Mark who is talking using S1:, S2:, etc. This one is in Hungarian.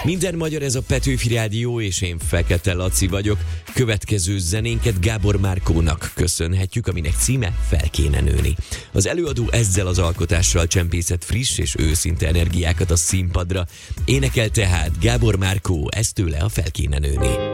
S1: Minden magyar, ez a Petőfi Rádió, és én Fekete Laci vagyok. Következő zenénket Gábor Márkónak köszönhetjük, aminek címe Fel kéne nőni. Az előadó ezzel az alkotással csempészett friss és őszinte energiákat a színpadra. Énekel tehát Gábor Márkó, ez tőle a Fel kéne nőni.